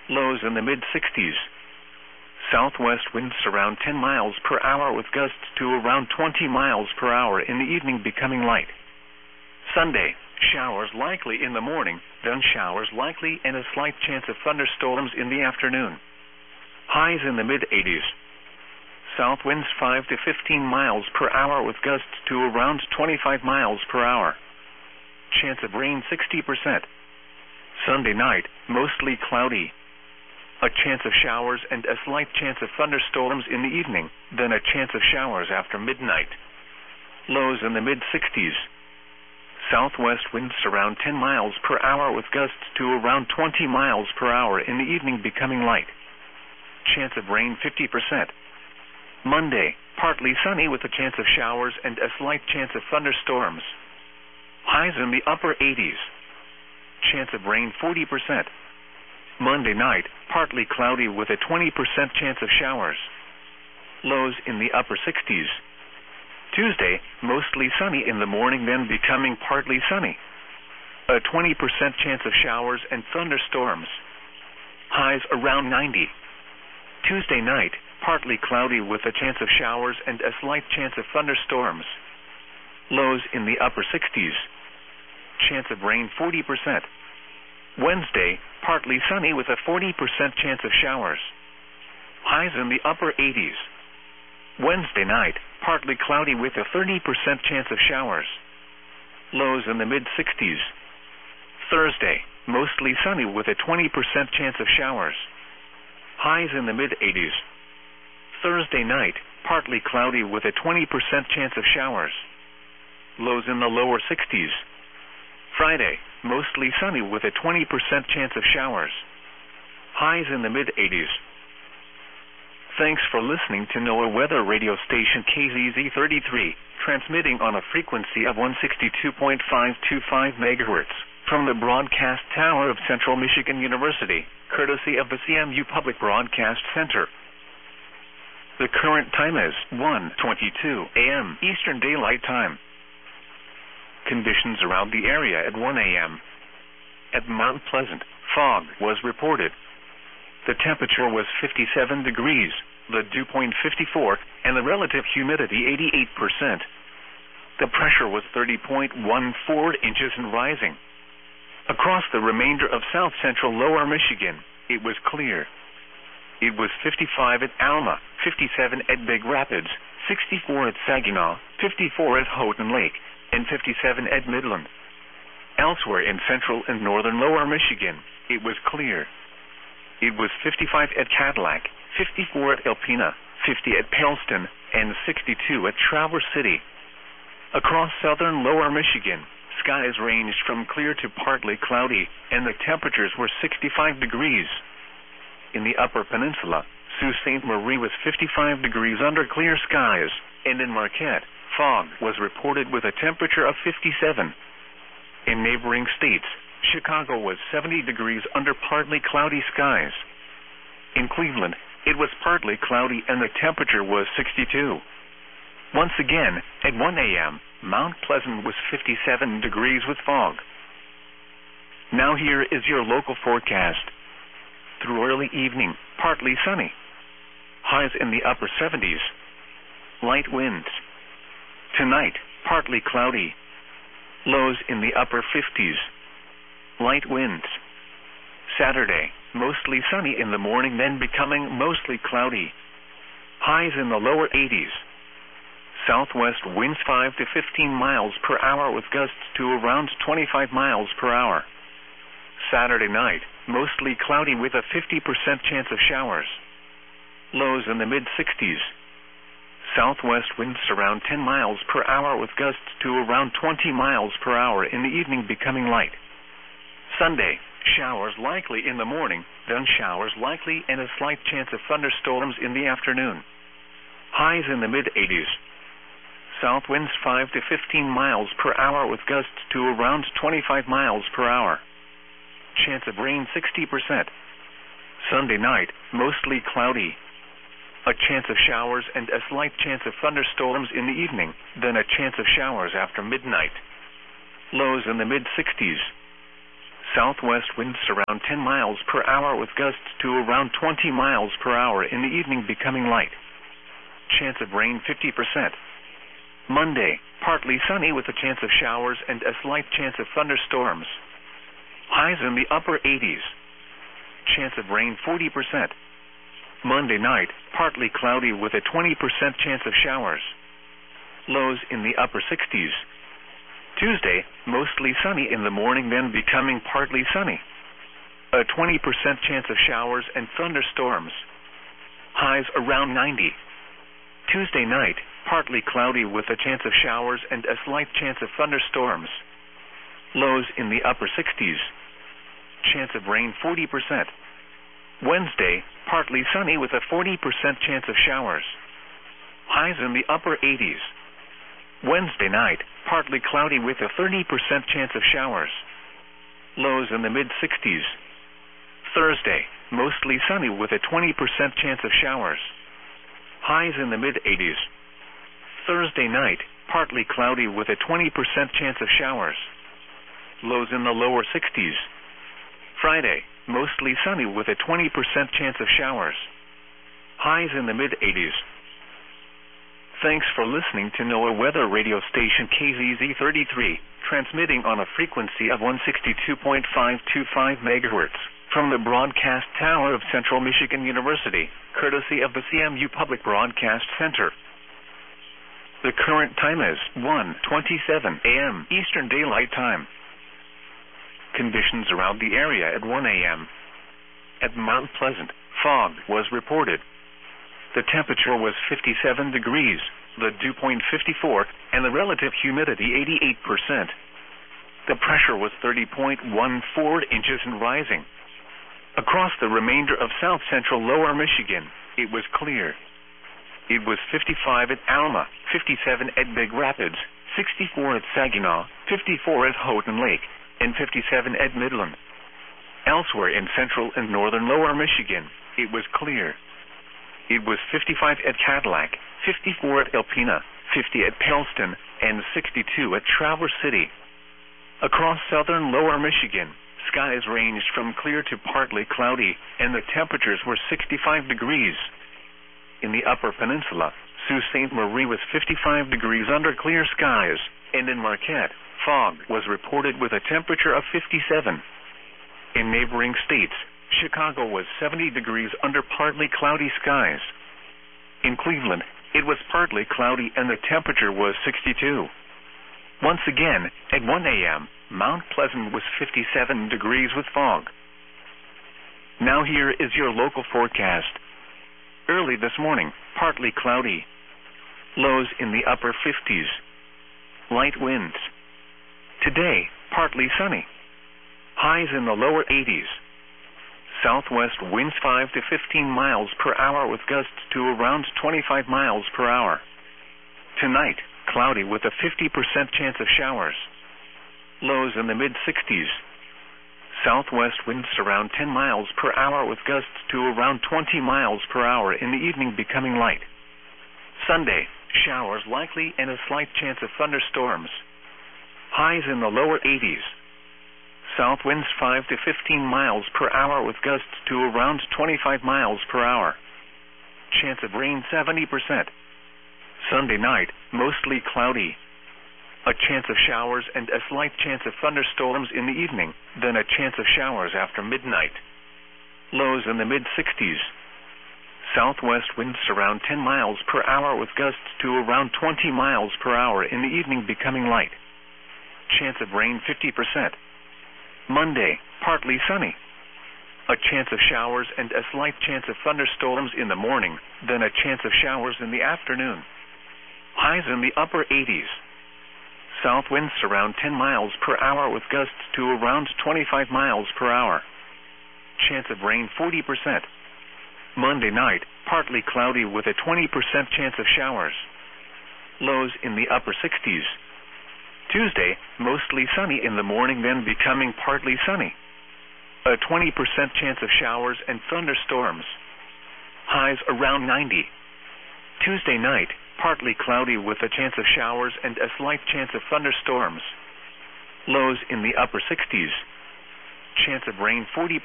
Lows in the mid-60s. Southwest winds around 10 miles per hour with gusts to around 20 miles per hour in the evening, becoming light. Sunday, showers likely in the morning, then showers likely and a slight chance of thunderstorms in the afternoon. Highs in the mid-80s. South winds 5 to 15 miles per hour with gusts to around 25 miles per hour. Chance of rain 60%. Sunday night, mostly cloudy. A chance of showers and a slight chance of thunderstorms in the evening, then a chance of showers after midnight. Lows in the mid-60s. Southwest winds around 10 miles per hour with gusts to around 20 miles per hour in the evening, becoming light. Chance of rain 50%. Monday, partly sunny with a chance of showers and a slight chance of thunderstorms. Highs in the upper 80s. Chance of rain 40%. Monday night, partly cloudy with a 20% chance of showers. Lows in the upper 60s. Tuesday, mostly sunny in the morning, then becoming partly sunny. A 20% chance of showers and thunderstorms. Highs around 90. Tuesday night, partly cloudy with a chance of showers and a slight chance of thunderstorms. Lows in the upper 60s. Chance of rain 40%. Wednesday, partly sunny with a 40% chance of showers. Highs in the upper 80s. Wednesday night, partly cloudy with a 30% chance of showers. Lows in the mid-60s. Thursday, mostly sunny with a 20% chance of showers. Highs in the mid-80s. Thursday night, partly cloudy with a 20% chance of showers. Lows in the lower 60s. Friday, mostly sunny with a 20% chance of showers. Highs in the mid-80s. Thanks for listening to NOAA weather radio station KZZ33, transmitting on a frequency of 162.525 MHz from the broadcast tower of Central Michigan University, courtesy of the CMU Public Broadcast Center. The current time is 1:22 a.m. Eastern Daylight Time. Conditions around the area at 1 a.m. At Mount Pleasant, fog was reported. The temperature was 57 degrees, the dew point 54, and the relative humidity 88%. The pressure was 30.14 inches and rising. Across the remainder of south-central lower Michigan, it was clear. It was 55 at Alma, 57 at Big Rapids, 64 at Saginaw, 54 at Houghton Lake, and 57 at Midland. Elsewhere in central and northern lower Michigan, it was clear. It was 55 at Cadillac, 54 at Alpena, 50 at Paleston, and 62 at Traverse City. Across southern lower Michigan, skies ranged from clear to partly cloudy, and the temperatures were 65 degrees. In the upper peninsula, Sault Ste. Marie was 55 degrees under clear skies, and in Marquette, fog was reported with a temperature of 57. In neighboring states, Chicago was 70 degrees under partly cloudy skies. In Cleveland, it was partly cloudy and the temperature was 62. Once again, at 1 a.m., Mount Pleasant was 57 degrees with fog. Now here is your local forecast. Through early evening, partly sunny. Highs in the upper 70s. Light winds. Tonight, partly cloudy. Lows in the upper 50s. Light winds. Saturday, mostly sunny in the morning, then becoming mostly cloudy. Highs in the lower 80s. Southwest winds 5 to 15 miles per hour with gusts to around 25 miles per hour. Saturday night, mostly cloudy with a 50% chance of showers. Lows in the mid-60s. Southwest winds around 10 miles per hour with gusts to around 20 miles per hour in the evening, becoming light. Sunday, showers likely in the morning, then showers likely and a slight chance of thunderstorms in the afternoon. Highs in the mid-80s. South winds 5 to 15 miles per hour with gusts to around 25 miles per hour. Chance of rain 60%. Sunday night, mostly cloudy. A chance of showers and a slight chance of thunderstorms in the evening, then a chance of showers after midnight. Lows in the mid-60s. Southwest winds around 10 miles per hour with gusts to around 20 miles per hour in the evening becoming light. Chance of rain 50%. Monday, partly sunny with a chance of showers and a slight chance of thunderstorms. Highs in the upper 80s. Chance of rain 40%. Monday night, partly cloudy with a 20% chance of showers. Lows in the upper 60s. Tuesday, mostly sunny in the morning, then becoming partly sunny. A 20% chance of showers and thunderstorms. Highs around 90. Tuesday night, partly cloudy with a chance of showers and a slight chance of thunderstorms. Lows in the upper 60s. Chance of rain 40%. Wednesday, partly sunny with a 40% chance of showers. Highs in the upper 80s. Wednesday night, partly cloudy with a 30% chance of showers. Lows in the mid-60s. Thursday, mostly sunny with a 20% chance of showers. Highs in the mid-80s. Thursday night, partly cloudy with a 20% chance of showers. Lows in the lower 60s. Friday, mostly sunny with a 20% chance of showers. Highs in the mid-80s. Thanks for listening to NOAA Weather Radio Station KZZ33, transmitting on a frequency of 162.525 MHz from the broadcast tower of Central Michigan University, courtesy of the CMU Public Broadcast Center. The current time is 1:27 a.m. Eastern Daylight Time. Conditions around the area at 1 a.m. At Mount Pleasant, fog was reported. The temperature was 57 degrees, the dew point 54, and the relative humidity 88%. The pressure was 30.14 inches and rising. Across the remainder of south-central lower Michigan, it was clear. It was 55 at Alma, 57 at Big Rapids, 64 at Saginaw, 54 at Houghton Lake, and 57 at Midland. Elsewhere in central and northern lower Michigan, it was clear. It was 55 at Cadillac, 54 at Alpena, 50 at Pellston, and 62 at Traverse City. Across southern lower Michigan, skies ranged from clear to partly cloudy, and the temperatures were 65 degrees. In the upper peninsula, Sault Ste. Marie was 55 degrees under clear skies, and in Marquette, fog was reported with a temperature of 57. In neighboring states, Chicago was 70 degrees under partly cloudy skies. In Cleveland, it was partly cloudy and the temperature was 62. Once again, at 1 a.m., Mount Pleasant was 57 degrees with fog. Now here is your local forecast. Early this morning, partly cloudy. Lows in the upper 50s. Light winds. Today, partly sunny. Highs in the lower 80s. Southwest winds 5 to 15 miles per hour with gusts to around 25 miles per hour. Tonight, cloudy with a 50% chance of showers. Lows in the mid-60s. Southwest winds around 10 miles per hour with gusts to around 20 miles per hour in the evening becoming light. Sunday, showers likely and a slight chance of thunderstorms. Highs in the lower 80s. South winds 5 to 15 miles per hour with gusts to around 25 miles per hour. Chance of rain 70%. Sunday night, mostly cloudy. A chance of showers and a slight chance of thunderstorms in the evening, then a chance of showers after midnight. Lows in the mid-60s. Southwest winds around 10 miles per hour with gusts to around 20 miles per hour in the evening becoming light. Chance of rain 50%. Monday, partly sunny. A chance of showers and a slight chance of thunderstorms in the morning, then a chance of showers in the afternoon. Highs in the upper 80s. South winds around 10 miles per hour with gusts to around 25 miles per hour. Chance of rain 40%. Monday night, partly cloudy with a 20% chance of showers. Lows in the upper 60s. Tuesday, mostly sunny in the morning, then becoming partly sunny. A 20% chance of showers and thunderstorms. Highs around 90. Tuesday night, partly cloudy with a chance of showers and a slight chance of thunderstorms. Lows in the upper 60s. Chance of rain 40%.